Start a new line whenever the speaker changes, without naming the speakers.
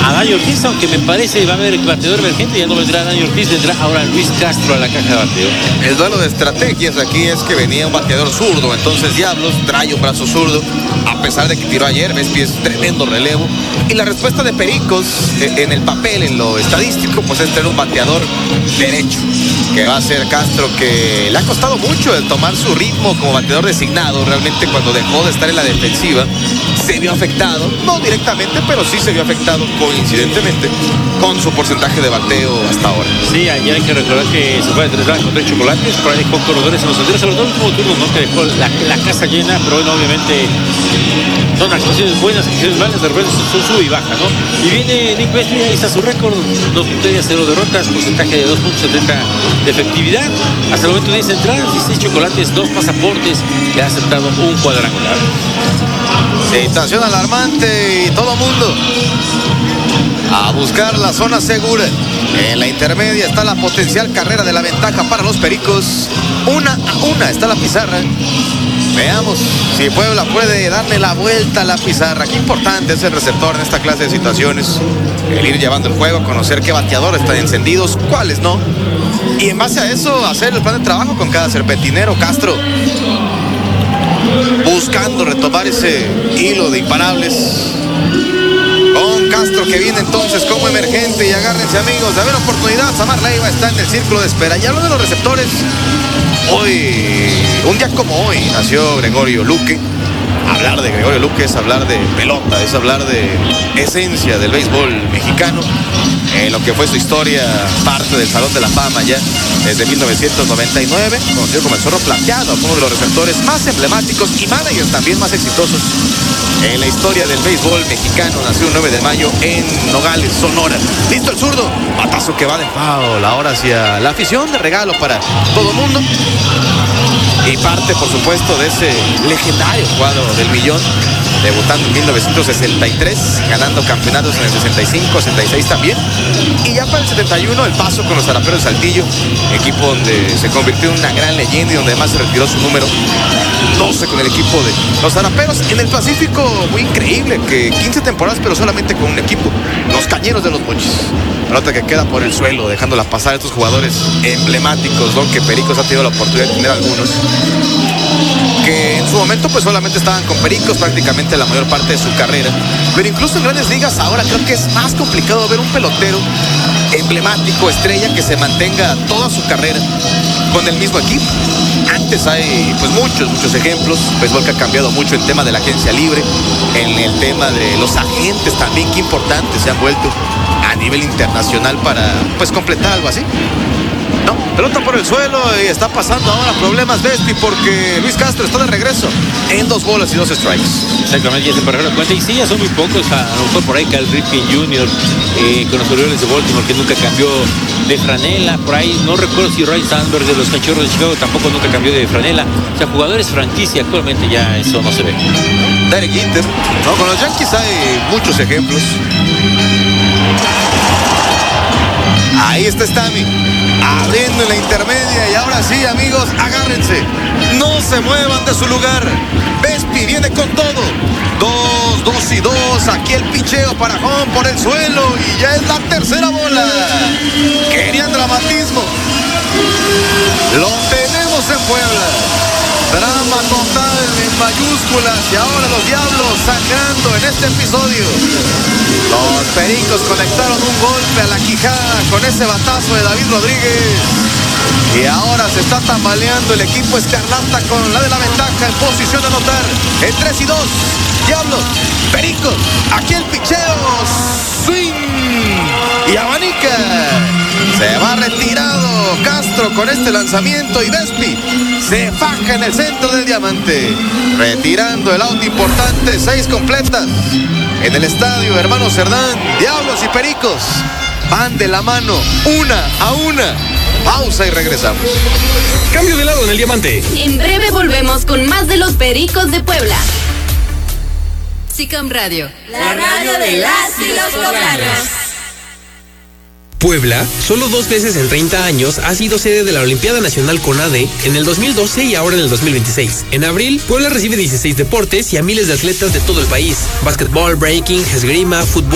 a Dani Ortiz, aunque me parece va a haber bateador emergente, ya no vendrá Dani Ortiz, vendrá ahora Luis Castro a la caja de bateo.
El duelo de estrategias aquí es que venía un bateador zurdo, entonces Diablos trae un brazo zurdo, a pesar de que tiró ayer, Vespi es tremendo relevo, y la respuesta de Pericos en el papel, en lo estadístico, pues es tener un bateador derecho, que va a ser Castro, que le ha costado mucho el tomar su ritmo como bateador designado. Realmente cuando dejó de estar en la defensiva se vio afectado, no directamente, pero sí se vio afectado coincidentemente con su porcentaje de bateo hasta ahora.
Sí, ayer hay que recordar que se fue de 3 bajas con 3 chocolates, por ahí dejó corredores en los senderos, sobre todo el último turno, ¿no? Que dejó la casa llena, pero bueno, obviamente son actuaciones buenas, actuaciones malas, de repente son sube y baja, ¿no? Y viene Nick Vespi, ahí está su récord, 2 victorias, 0 derrotas, porcentaje de 2.70 de efectividad, hasta el momento 10 entradas, 16 chocolates, 2 pasaportes, que ha aceptado un cuadrangular.
Situación alarmante y todo mundo a buscar la zona segura. En la intermedia está la potencial carrera de la ventaja para los Pericos. 1-1 está la pizarra. Veamos si Puebla puede darle la vuelta a la pizarra. Qué importante es el receptor en esta clase de situaciones. El ir llevando el juego, conocer qué bateadores están encendidos, cuáles no. Y en base a eso, hacer el plan de trabajo con cada serpentinero. Castro buscando retomar ese hilo de imparables. Con Castro que viene entonces como emergente. Y agárrense, amigos, de haber oportunidad. Samar Leiva está en el círculo de espera. Y hablando de los receptores, hoy, un día como hoy, nació Gregorio Luque. Hablar de Gregorio Luque es hablar de pelota, es hablar de esencia del béisbol mexicano. Lo que fue su historia, parte del Salón de la Fama ya desde 1999, conocido como el Zorro Plateado, uno de los receptores más emblemáticos y managers también más exitosos en la historia del béisbol mexicano. Nació el 9 de mayo en Nogales, Sonora. Listo el zurdo, batazo que va de foul, ahora hacia la afición, de regalo para todo mundo. Y parte, por supuesto, de ese legendario cuadro del millón, debutando en 1963, ganando campeonatos en el 65, 66 también. Y ya para el 71, el paso con los Zaraperos de Saltillo, equipo donde se convirtió en una gran leyenda y donde además se retiró su número 12 con el equipo de los Zaraperos. En el Pacífico, muy increíble, que 15 temporadas, pero solamente con un equipo, los Cañeros de los Mochis. Pelota que queda por el suelo, dejándola pasar a estos jugadores emblemáticos, ¿no? Que Pericos ha tenido la oportunidad de tener algunos, que en su momento pues solamente estaban con Pericos prácticamente la mayor parte de su carrera, pero incluso en grandes ligas ahora creo que es más complicado ver un pelotero emblemático, estrella, que se mantenga toda su carrera con el mismo equipo. Antes hay pues muchos ejemplos. Béisbol que ha cambiado mucho en tema de la agencia libre, en el tema de los agentes también, que importantes se han vuelto a nivel internacional para pues completar algo así. No, pelota por el suelo y está pasando ahora problemas Vespi, porque Luis Castro está de regreso en 2 bolas y 2 strikes.
Exactamente, ya se pararon la cuenta y sí, ya son muy pocos. A lo mejor por ahí Cal Ripken Jr. Con los Orioles de Baltimore, que nunca cambió de franela. Por ahí no recuerdo si Roy Sandberg de los Cachorros de Chicago tampoco nunca cambió de franela. O sea, jugadores franquicia, actualmente ya eso no se ve.
Derek Jeter, no, con los Yankees hay muchos ejemplos. Ahí está Stami, abriendo en la intermedia. Y ahora sí, amigos, agárrense, no se muevan de su lugar. Vespi viene con todo. 2 y 2. Aquí el picheo para home por el suelo. Y ya es la tercera bola. Querían dramatismo. Lo tenemos en Puebla. Drama total en mayúsculas. Y ahora los Diablos sangrando en este episodio. Los Pericos conectaron un golpe a la quijada con ese batazo de David Rodríguez. Y ahora se está tambaleando el equipo escarlata con la de la ventaja en posición de anotar. En 3 y 2. Diablos, Pericos. Aquí el picheo. Swing. Y abanica. Se va retirado Castro con este lanzamiento. Y Vespi se faja en el centro del diamante, retirando el out importante. 6 completas en el estadio Hermano Cerdán. Diablos y Pericos van de la mano, 1-1. Pausa y regresamos.
Cambio de lado en el diamante.
En breve volvemos con más de los Pericos de Puebla. SICAM Radio,
la radio de las y los poblanos.
Puebla, solo 2 veces en 30 años, ha sido sede de la Olimpiada Nacional CONADE en el 2012 y ahora en el 2026. En abril, Puebla recibe 16 deportes y a miles de atletas de todo el país: básquetbol, breaking, esgrima, fútbol.